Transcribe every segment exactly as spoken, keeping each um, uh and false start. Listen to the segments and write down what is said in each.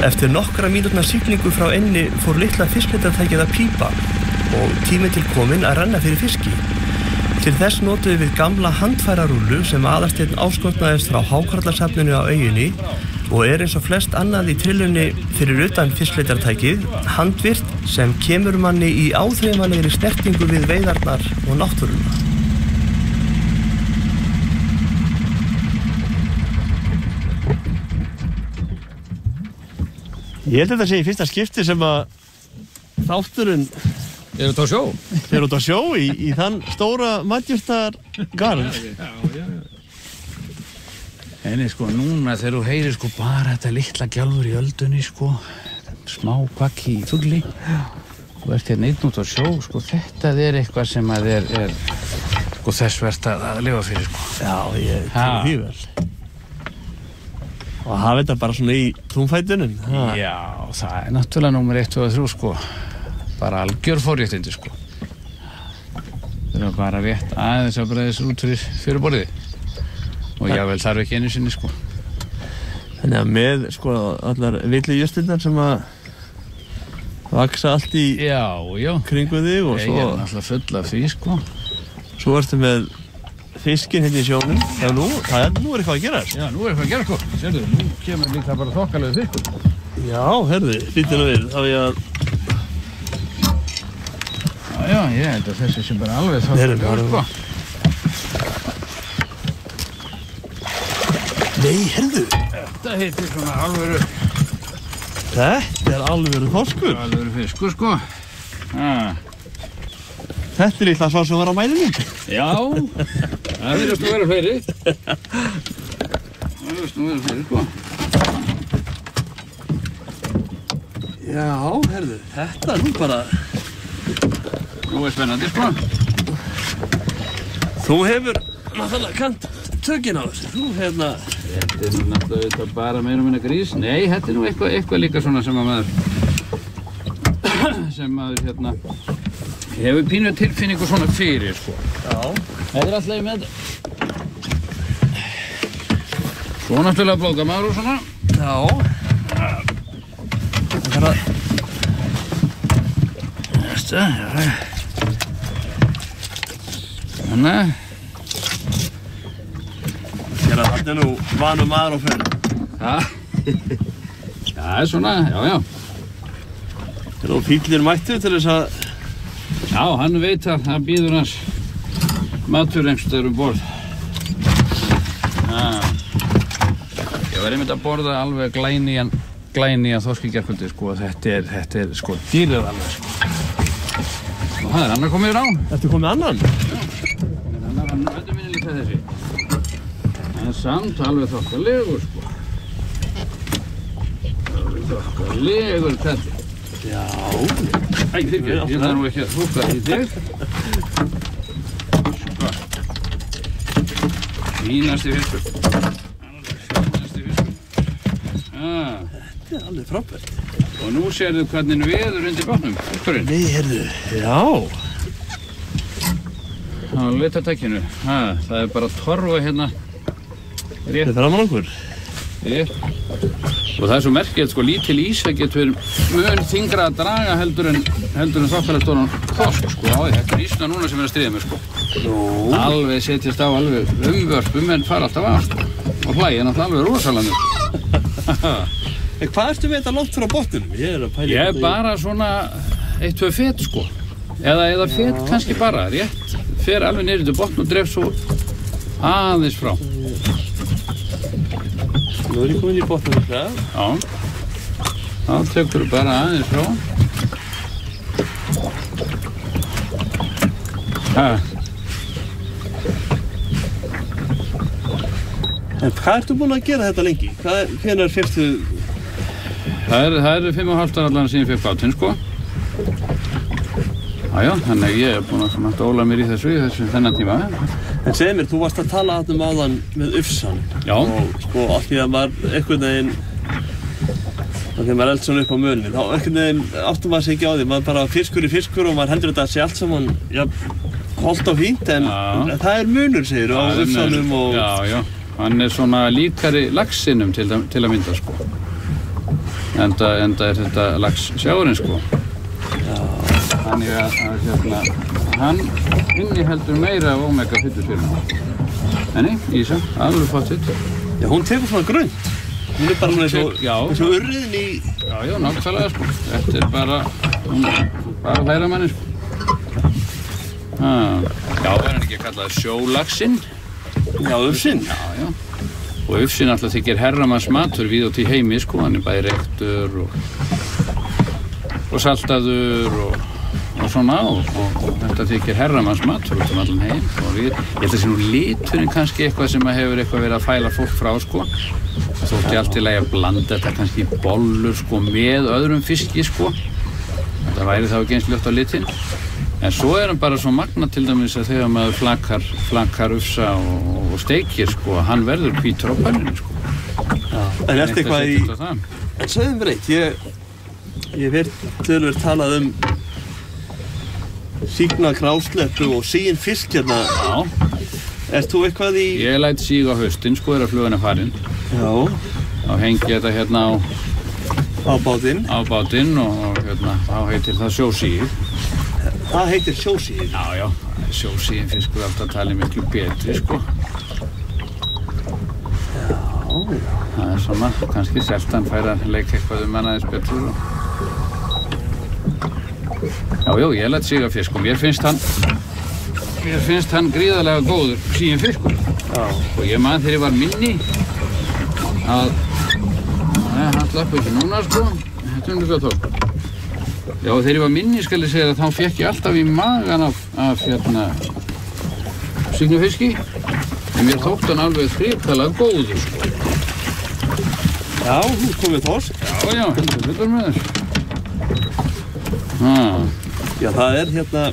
Eftir nokkra mínútna siglingu frá enni fór litla fiskleitartækið að pípa og tími til kominn að renna fyrir fiski. Til þess notuðum við gamla handfærarúllu sem Aðalsteinn áskotnaðist frá Hákarlasafninu á eyjunni og er eins og flest annað í trillunni fyrir utan fiskleitartækið handvirt sem kemur manni í áþreifanlegri snertingu við veiðarnar og náttúruna. Ég held að þetta sé í fyrsta skipti sem að þátturinn er út á sjó. Er út á sjó í, í þann stóra matjurtar garð. Já, já, já. En sko, núna þegar þú heyrir sko bara þetta litla gjálfur í öldunni sko, smá pakki í fugli, þú ert hérna einn út á sjó, sko, þetta er eitthvað sem að er, er sko þess vert að, að lifa fyrir sko. Já, ég trúi því vel. Og hafa þetta bara svona í túnfætunum. Já, það er náttúrulega númer eitt, tvö og þrjú sko, bara algjör forréttindi sko. Það er bara rétt aðeins að breiða þessu út fyrir fyrirborðið. Og jável þarf ekki einu sinni sko. Þannig að með sko allar villu jurtirnar sem að vaksa allt í já, já. kringu þig og svo... Ég er náttúrulega full af því sko. Svo ertu með fiskinn hérna í sjónum. Já, nú, það er, nú er eitthvað að gera. Já, nú er eitthvað að gera sko. Sérðu, nú kemur líka bara þokkalegu fiskur. Já, herðu, býttu nú við. Það er að... Já, já, ég held að þessi sem bara alveg þokkalegu sko. Nei, herðu. Þetta heitir svona alvöru... Þetta er alvöru þorskur. Alvöru fiskur, sko. Ah. Þetta er litla sá sem var á mælinum. Já, það virðast nú vera fleiri. Það virðast nú vera fleiri, sko. Já, herðu, þetta er nú bara... Nú er spennandi, sko. Þú hefur náttúrulega kant tökin á þessu. Þú, hérna... Þetta er nú náttúrulega bara meira og minna grís. Nei, þetta er nú eitthvað, eitthvað líka svona sem að maður sem maður hérna hefur pínu tilfinningu svona fyrir sko. Já. Þetta er alltaf með þetta. Svo náttúrulega blóðgamaður og svona. Já. Það er að... Þetta, já. Þannig. Þetta er nú vanur maður á fyrir. Já. Það er svona, já, já. Það er nú fíllinn mættu til þess að... Já, hann veit að það býður hans matur einhverstaðar um borð. Já. Ég var einmitt að borða alveg glænýjan, glænýjan þorsk í gærkvöldi, sko. Þetta er, þetta er, sko, dýrið alveg, sko. Og það er annar komið á. Ertu komið annan? Já. Það er annar, annar, þetta minni líka þessi. Það er samt alveg þokkalegur, sko. Alveg þokkalegur kalli. Já. Æ, fyrirgefðu, ég þarf nú ekki að húka í þig. Sko. Fínasti fiskur. Alveg fínasti fiskur. Ah. Þetta er alveg frábært. Og nú sérðu hvernig veður undir bátnum, fiskurinn. Nei, heyrðu. Já. Á litatækinu. Ah, það er bara torfa hérna. Þetta er framan okkur. Rétt. Og það er svo merkilegt, sko, lítil ís getur mun þyngra að draga heldur en heldur en þokkalega stóran þorsk, sko. Já, þetta er ísuna núna sem er að stríða mér, sko. Nú. Alveg setjast á alveg umvörpum en fara alltaf af, sko. Og hlægir náttúrulega alveg rosalega. En hvað ertu með þetta langt frá botninum? Ég er að pæla. Ég er bara svona eitt, tvö fet, sko. Eða, eða fet Já. Kannski bara, rétt. Fer alveg niður til botn og dref svo aðeins frá. Nú er ég komin í botnum það. Já. Þá tekur þú bara aðeins frá. Ha. En hvað ertu búinn að gera þetta lengi? Hvað, hvenær fyrstu... Það er, það er fimm og hálft ára allan síðan ég fékk bátinn, sko. Jájá, þannig að ég er búinn að svona dóla mér í þessu, í þessu þennan tíma. En segð mér, þú varst að tala um áðan með ufsan. Já. Og sko, allt því að maður einhvern veginn, þegar maður eld svona upp á mölni, þá einhvern veginn áttum maður sig ekki á því. Maður bara fiskur í fiskur og maður heldur þetta að sé allt saman, já, holt og fínt, en já. Það er munur, segir þú, á ufsanum og... Já, já. Hann er svona líkari laxinum til, til að mynda, sko. enda, enda er þetta lax sjáurinn sko. Já. Þannig að, að hérna, hann inniheldur meira af omega fitusýrum. Enni, Ísa, alveg pottitt. Já, hún tekur svona grönt. Hún er bara eins og, eins og urriðin í... Já, já, nákvæmlega sko. Þetta er bara, hún, bara hlæra manni sko. Ah, já, það er hann ekki að kalla það sjólaxinn. Já, ufsinn. Já, já. Og ufsinn alltaf þykir herramanns matur við út í heimi sko. Hann er bæði reyktur og, og saltaður og, og svona og, og, og þetta þykir herramanns matur út um allan heim. Og við, ég held að sé nú liturinn kannski eitthvað sem hefur eitthvað verið að fæla fólk frá sko. Það þótti allt í lagi að blanda þetta kannski í bollur sko með öðrum fiski sko. Þetta væri þá ekki eins ljótt á litinn. En svo er hann bara svo magna til dæmis að þegar maður flakar, flakar ufsa og, og steikir sko, hann verður hvítur á pönnunni sko. Já, en ertu eitthvað í... En segðu mér eitt, ég, ég hef tölur talað um sígna grásleppu og síinn fisk hérna. Já. Ert þú eitthvað í... Ég læt síg á haustin sko, er að fluguna farin. Já. Þá hengi þetta hérna á... Á bátinn. Á bátinn og, og hérna, þá heitir það sjósíð. Það heitir sjósíð? Já, já. Sjósíðin fiskur alltaf talið miklu betri, sko. Já, já. Það er svona, kannski seltan fær að leika eitthvað um hann aðeins betur. Og... Já, já, ég læt sig að fisk og mér finnst hann... Mér finnst hann gríðarlega góður síðan fiskur. Já. Og ég man þegar ég var minni að... Nei, hann slapp ekki núna, sko. Þetta er hvað tók. Já, þegar ég var minni, skal ég segja að þá fekk ég alltaf í magan af, af hérna, sígnufiski. En mér þótt hann alveg hrikalega góður, sko. Já, þú komið þorsk. Já, já, heldur betur með þess. Ah. Já, það er hérna...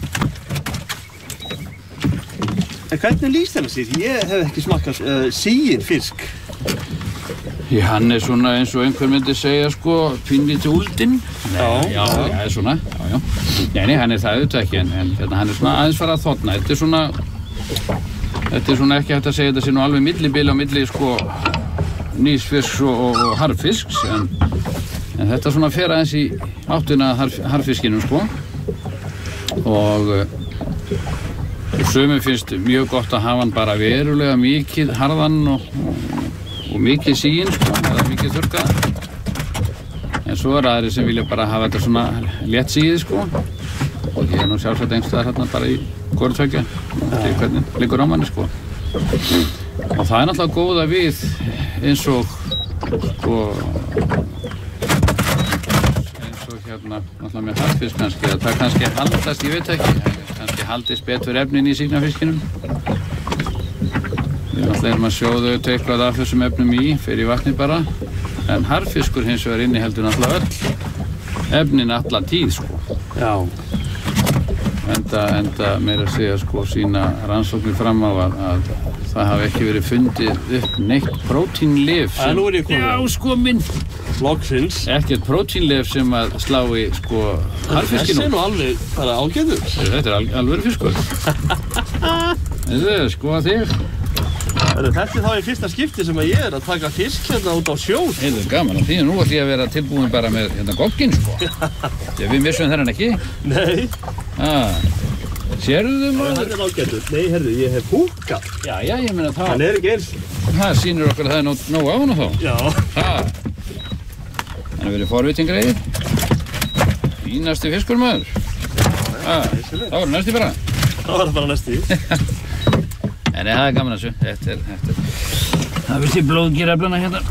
En hvernig lýst þennan síð? Ég hef ekki smakkað uh, síinn fisk. Já, hann er svona eins og einhver myndi segja, sko, pínlítið úldinn. Já, já, já, já, svona, já, já. Nei, nei, hann er það auðvitað ekki, en, en hérna, hann er svona aðeins fara að þorna. Þetta er svona, þetta er svona ekki hægt að segja, þetta sé nú alveg millibil á milli, sko, nýsfisks og, og, og harðfisks, en, en þetta svona fer aðeins í áttina harf, harðfiskinum, sko. Og, og sumum finnst mjög gott að hafa hann bara verulega mikið harðan og, og og mikið síinn, sko, eða mikið þurrkað. En svo er aðri sem vilja bara hafa þetta svona létt síið, sko. Og ég er nú sjálfsagt einhverstaðar hérna bara í hvoru tveggja. Það er hvernig liggur á manni, sko. Og það er náttúrulega góða við eins og, sko, eins og hérna, náttúrulega með harðfisk kannski, að það kannski haldast, ég veit ekki, kannski haldist betur efnin í sígnafiskinum. Náttúrulega erum að sjóða auðvitað eitthvað af þessum efnum í, fyrir í vatni bara. En harðfiskur hins vegar inniheldur náttúrulega öll efnin alla tíð, sko. Já. Enda, enda meira að segja, sko, sína rannsóknir fram á að, að það hafi ekki verið fundið upp neitt prótínlyf sem... Það nú er ég komið. Já, sko minn. Loksins. Ekkert prótínlyf sem að slái, sko, harðfiskinn út. Þessi er nú alveg bara ágætur. Þetta er al alveg fiskur. Þetta er, sko, að þig. Þetta er þá í fyrsta skipti sem að ég er að taka fisk hérna út á sjó. Heyrðu, gaman að því, nú ætlum ég að vera tilbúin bara með hérna gogginn, sko. Þegar við missum þennan ekki. Nei. Ah, sérðu þau maður? Þetta er ágætur. Nei, herðu, ég hef húkað. Já, já, ég meina það. Hann er ekki eins. Það sýnir okkur að það er nóg, nóg á hana þá. Já. Það. Þannig að verið forvitingreið. Fínasti fiskur maður. Ah, það var næsti bara. Það var bara næsti. En það er gaman að þessu, þetta er, þetta er, það vilti blóðgíraflana hérna.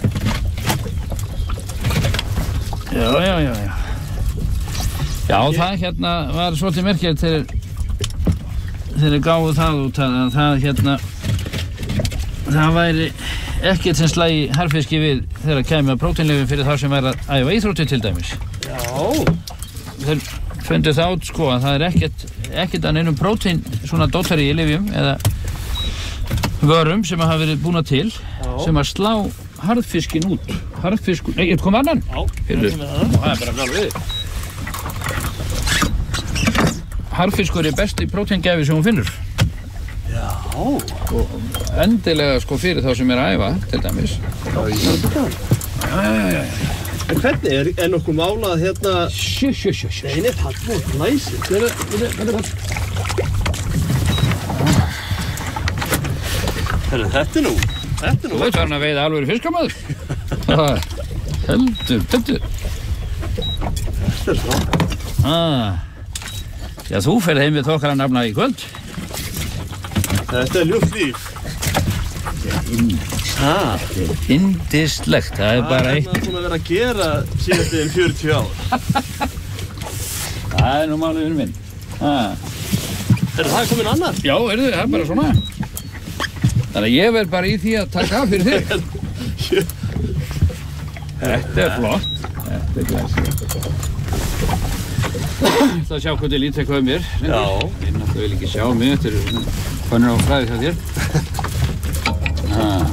Já, já, já, já. Já, það hérna var svolítið merkilegt þegar, þegar gáðu það út að það hérna, það væri ekkert sem slægi harðfiski við þegar kæmi að prótínlyfum fyrir þá sem væri að æfa íþróttir til dæmis. Já. Þeir fundu það át, sko, að það er ekkert, ekkert að neinum prótín svona dótari í lyfjum eða vörum sem hafa verið búna til. Já. Sem að slá harðfiskinn út. Harðfiskur, nei, kom annan? Já, Heyrðu, það er bara blálið við. Harðfiskur er besti prótíngjafi sem hún finnur. Já. Og endilega, sko, fyrir þá sem er að æfa, til dæmis. Já, ég er þetta. Já, já, já, já. En hvernig, er, er nokkuð málað hérna... Sjö, sjö, sjö, sjö. Nei, nei, Pall, nú, læsir. Þetta, þetta, þetta, þetta. Herru, þetta er nú, þetta er nú... Þú veit hann að veiða alveg fiskamaður. Heldur, heldur. Þetta er svo. Ah. Já, þú ferð heim við tókara nafna í kvöld. Þetta er ljúft líf. Það er yndislegt, það er bara eitt. Það er búin að vera að gera síðast einn fjörutíu ár. Það er nú mánuðurinn minn. Ah. Er það komin annar? Já, heyrðu, það er bara svona. Þannig að ég verð bara í því að taka af fyrir þig. Þetta er flott. Þetta er glæsilegt. Það sjá hvernig lítið eitthvað um mér. Já. Ég náttúrulega vil ekki sjá mig, þetta er hvernig á fræði það þér. Ah.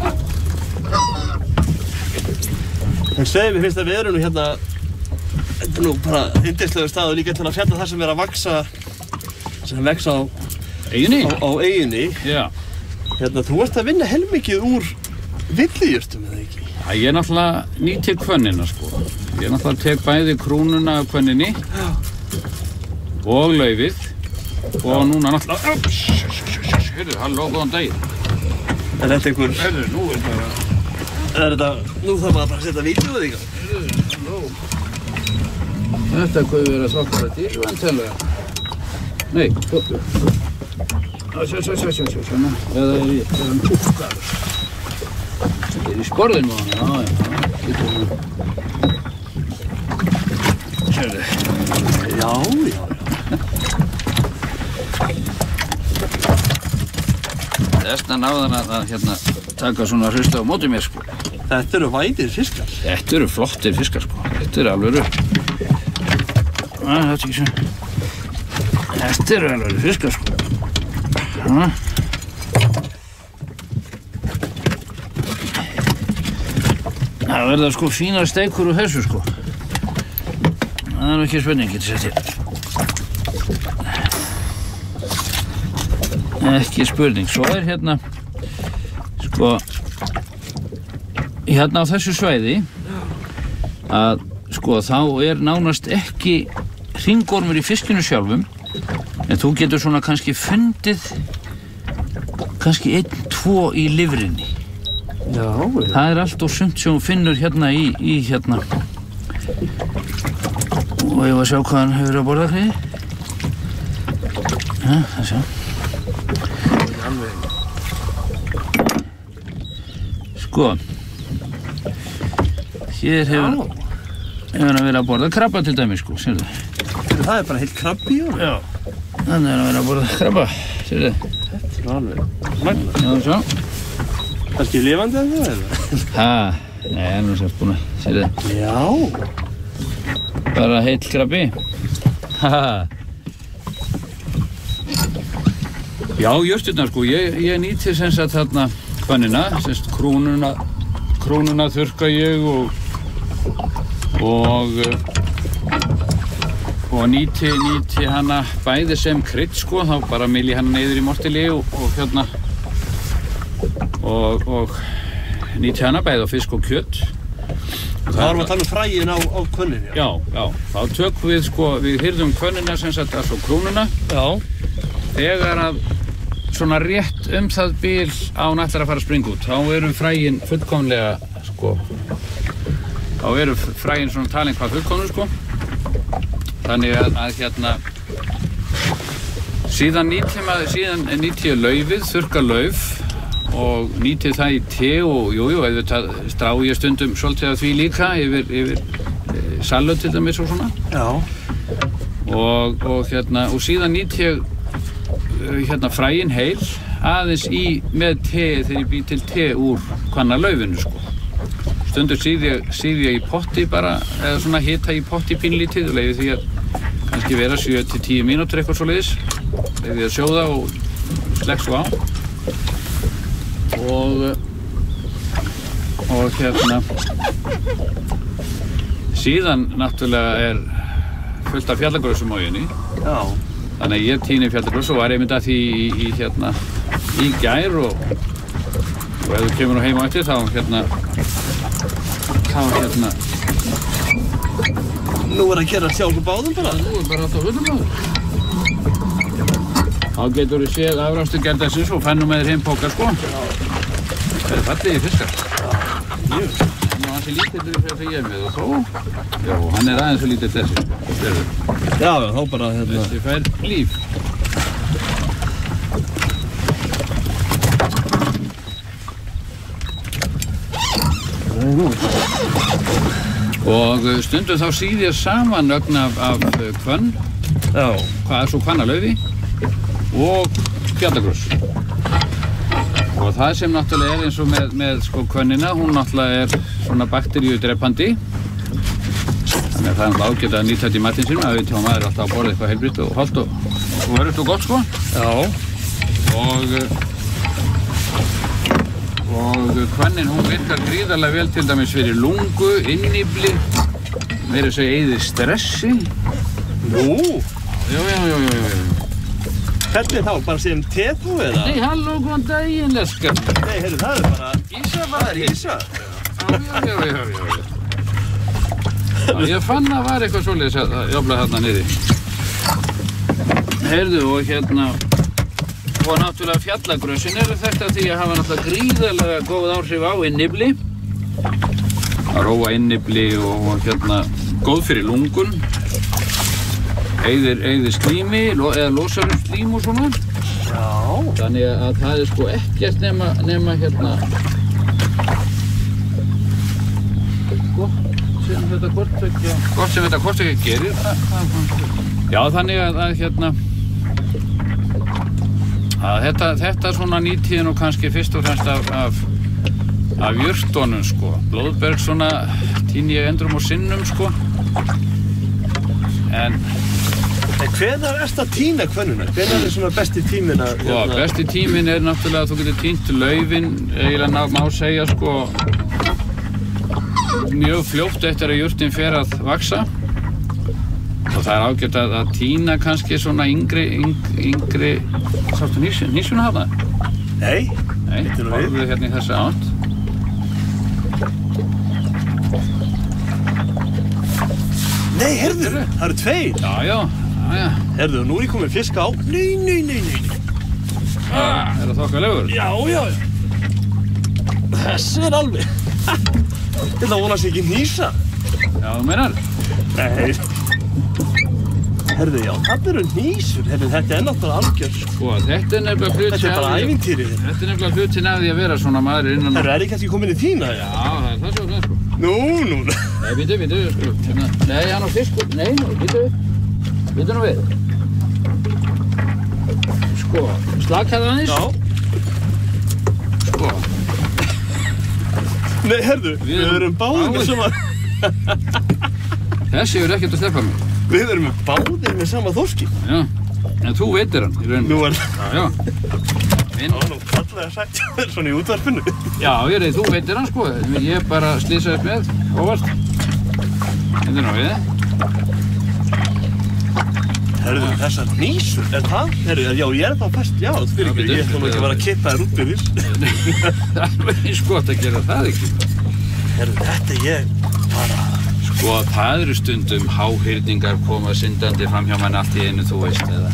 En segir mér finnst að við erum nú hérna, þetta er nú bara yndislegur staður líka til að fjalla það sem er að vaxa, sem vex á Eyjunni? Á, á eyjunni. Já. Hérna, þú ert að vinna heilmikið úr villijurtum, eða ekki? Já, ég er náttúrulega nýti hvönnina, sko. Ég er náttúrulega tek bæði krúnuna af hvönninni og laufið og núna náttúrulega... Hörru, halló, góðan daginn. Er þetta einhver... Hörru, nú er bara... Er þetta... Nú þarf maður bara að setja vídeóið þig á. Hörru, halló. Þetta hvað við erum að þokkara til, vantilega. Nei, þokku. Sjá, sjá, sjá, sjá, sjá, svona. Eða er ég, er hann kúkkaður. Þetta er í sporðinu á hann, já, já, getur hann. Sérðu. Já, já, já. Þessna náðan að, að hérna taka svona hrusta á móti mér, sko. Þetta eru vædir fiskar. Þetta eru flottir fiskar, sko. Þetta eru alveg upp. Það er ekki svo. Þetta eru alveg fiskar, sko. Ha. Það verða sko fínar steikur úr þessu, sko. Það er ekki spurning, getur sett hér. Ekki spurning. Svo er hérna, sko, hérna á þessu svæði, að, sko, þá er nánast ekki hringormur í fiskinu sjálfum, en þú getur svona kannski fundið, kannski einn, tvo í lifrinni. Já, já. Það er allt og sumt sem hún finnur hérna í, í hérna. Og ég var að sjá hvað hann hefur að borða fyrir. Ja, það sjá. Sko, hér hefur, hefur hann verið að borða krabba til dæmis, sko, sérðu. Það er bara heilt krabbi í honum. Já. Þannig er hann verið að borða krabba, sérðu. Þetta er alveg magna. Já, sjá. Kannski lifandi en það, eða? Ha, nei, hann er sérst búin að, sérðu. Já. Bara heill krabbi. Ha. Já, jurtirnar, sko, ég, ég nýti sem sagt þarna hvönnina, sem sagt krúnuna, krúnuna þurrka ég og, og, og nýti, nýti hana bæði sem krydd, sko, þá bara myl ég hana niður í mortili og, og hérna, og, og nýti hana bæði á fisk og kjöt. Það varum að tala um fræin á, á hvönninu. Já, já, þá tökum við, sko, við hyrðum hvönnina sem sagt, altså krúnuna. Já. Þegar að svona rétt um það bil á hún ætlar að fara að springa út, þá eru fræin fullkomlega, sko, þá eru fræin svona talin hvað fullkomnu, sko. Þannig að, að hérna, síðan nýti maður, síðan nýti ég laufið, þurrka lauf og nýti það í te og, jú, jú, auðvitað strá ég stundum svolítið af því líka yfir, yfir e, salat til dæmis og svona. Já. Og, og hérna, og síðan nýti ég hérna fræin heil aðeins í með te þegar ég bý til te úr hvannalaufinu, sko. Stundur síð ég, síð ég í potti bara, eða svona hita í potti pínlítið og leyfi því að kannski vera sjö til tíu mínútur eitthvað svoleiðis. Leyfi því að sjóða og slekk svo á. Og, og hérna, síðan náttúrulega er fullt af fjallagrössum á eyjunni. Já. Þannig að ég tíni fjallagröss og var einmitt að því í, í hérna í gær og, og ef þú kemur nú heim á eftir þá hérna þá hérna Nú er að gera sjá okkur báðum bara. Nú er bara alltaf fullum maður. Þá getur þú séð afrastu gerðarsins og fennum með þér heim pókar, sko. Það er fallegir fiskar. Jú. Nú hann sé lítill fyrir að ég er með og þó. Já, hann er aðeins svo lítill þessi. Já, já, þá bara hérna. Þessi fær líf. Og stundum þá síð ég saman ögn af, af hvönn, Já. hvað er svo hvannalaufi og fjallagröss. Og það sem náttúrulega er eins og með, með sko hvönnina, hún náttúrulega er svona bakteríudrepandi. Þannig að það er náttúrulega ágætt að nýta þetta í matinn sínum, að við tjóðum maður alltaf að borða eitthvað heilbrigt og hollt og, og verður og gott, sko. Já. Og Og hvannin, hún virkar gríðarlega vel til dæmis fyrir lungu, innýbli, meira að segja eyðir stressi. Nú? Já, já, já, já, já. Hvernig þá? Bara sem te þú eða? Nei, halló, góðan daginn, leskar. Nei, heyrðu, það er bara... Ísa Það er ísa. Já, já, já, já, já, já. Já, ég fann að var eitthvað svoleiðis að jafnla þarna niðri. Heyrðu, og hérna... Og náttúrulega fjallagrössin eru þekkt af því að hafa náttúrulega gríðarlega góð áhrif á innýbli. Að róa innýbli og, og hérna góð fyrir lungun. Eyðir, eyðir slími eða losar um slím og svona. Já. Þannig að það er sko ekkert nema, nema hérna gott sem þetta hvort ekki gott sem þetta hvort ekki gerir. Já, þannig að, að hérna að þetta, þetta svona nýti ég nú kannski fyrst og fremst af, af, af jurtunum, sko. Blóðberg svona tíni ég endrum og sinnum, sko. En, En hvenær ertu að tína hvönnuna? Hvenær er svona besti tíminn að... sko, besti tíminn er náttúrulega að þú getur tínt laufin, eiginlega má segja, sko, mjög fljótt eftir að jurtin fer að vaxa. Og það er ágætt að, að tína kannski svona yngri, yngri, yngri... Sástu nýsun, nýsuna hafna? Nei. Nei, horfðu hérna í þessa átt. Nei, heyrðu, það eru tveir. Já, já, já, já. Heyrðu, nú er ég komið fisk á. Nei, nei, nei, nei. Ah, er það þokkalegur? Já, já, já. Þessi er alveg. Þetta vonast ekki nýsa. Já, þú meinar? Nei. Herðu, já, það eru nýsur. Herðu, þetta er náttúrulega algjör. Sko, þetta er nefnilega hluti Þetta er bara ævintýri. Þetta er nefnilega hlutin af því að vera svona maður innan... Herðu, er ég kannski komin í tína? Já, það er það svo það, sko. Nú, nú. Nei, býtu, býtu, sko. Nei, hann á fiskur. Nei, nú, býtu. Býtu nú við. Sko, slakaðu aðeins. Já. Sko. Nei, herðu, Við við erum erum báðir með sama... Þessi er ekkert að sleppa mig. Við erum báðir með sama þorski. Já, en þú veitir hann í rauninni. Nú er... Já, já. Minn. Já, nú fallega sætt svona í útvarpinu. Já, ég reyði, þú veitir hann, sko. Ég bara slýsa upp með, óvart. Þetta er ná við. Herðu, þessar nýsur, er það? Herðu, já, ég er þá fast, já, fyrir Já, ekki, bíddu, ég ætla nú ekki að vera að kippa þér út yfir. Það er eins gott að gera það ekki. Herðu, þetta er ég bara... Sko, það eru stundum háhyrningar koma syndandi fram hjá mann allt í einu, þú veist, eða.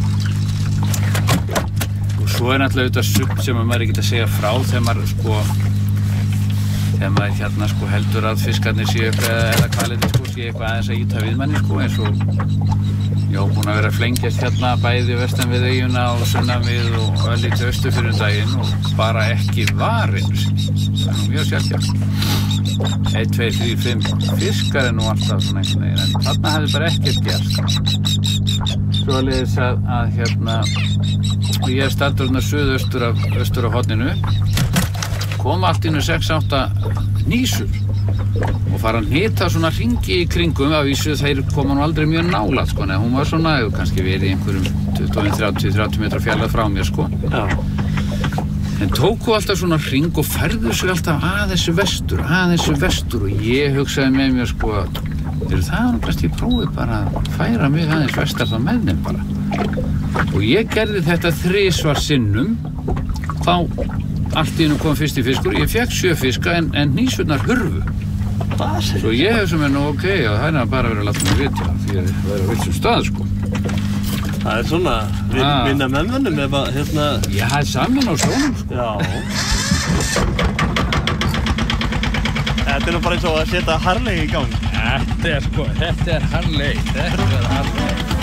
Og svo er náttúrulega auðvitað sumt sem maður er ekki að segja frá þegar maður, sko, þegar maður hérna, sko, heldur að fiskarnir séu eitthvað, eða hvalirnir, sko, séu eitthvað aðeins að ýta við manni, sko, eins og ég á búin að vera að flengjast hérna bæði vestan við eyjuna og sunnan við og örlítið austur fyrir daginn og bara ekki var einu sinni. Það er nú mjög sjaldgæft. einn, tveir, þrír, fimm fiskar er nú alltaf svona einhvern veginn, en þarna hafði bara ekkert gert. Svoleiðis að, að hérna, ég er staddur hérna suðaustur af, austur af horninu, kom allt innu sex átta nýsur og fara að hnita svona hringi í kringum, af vísu þeir koma nú aldrei mjög nálægt, sko, neða hún var svona, hefur kannski verið í einhverjum tuttugu til þrjátíu metra fjarlægð frá mér, sko. Já. En tóku alltaf svona hring og færðu sig alltaf aðeins vestur, aðeins vestur og ég hugsaði með mér, sko, það er nú best ég prófið bara að færa mig aðeins vestar þá með þeim bara. Og ég gerði þetta þrisvar sinnum, þá allt í einu kom fyrsti fiskur, ég fekk sjö fiska en, en hnísurnar hurfu. Hvað segir? Svo ég hef sem er nú ok og það er bara verið að láta mig vita því að það er á vitsum stað, sko. Það er svona, við Ah. minna með mönnum ef að, hérna... Já, það er saman á sjónum, sko. Já. Þetta er nú bara eins og að setja Harley í gang. Þetta er sko, þetta er Harley, þetta er Harley.